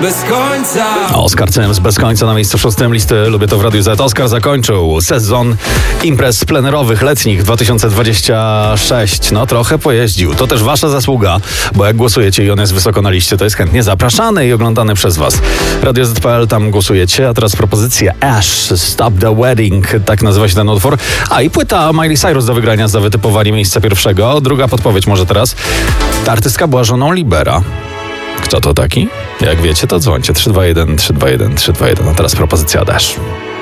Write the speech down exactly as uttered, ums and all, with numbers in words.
bez końca. Oskar Cyms bez końca na miejscu szóstym listy Lubię to w Radiu Z. Oskar zakończył sezon imprez plenerowych letnich dwa tysiące dwudziesty szósty. No trochę pojeździł. To też wasza zasługa, bo jak głosujecie i on jest wysoko na liście, to jest chętnie zapraszany i oglądany przez was. Radio Z kropka pe el, tam głosujecie. A teraz propozycja Ash, Stop the Wedding, tak nazywa się ten utwór. A i płyta Miley Cyrus do wygrania za wytypowanie miejsca pierwszego. Druga podpowiedź może teraz. Ta artystka była żoną Libera. Kto to taki? Jak wiecie, to dzwońcie. trzy dwa jeden, trzy dwa jeden, trzy dwa jeden. A teraz propozycja Dash.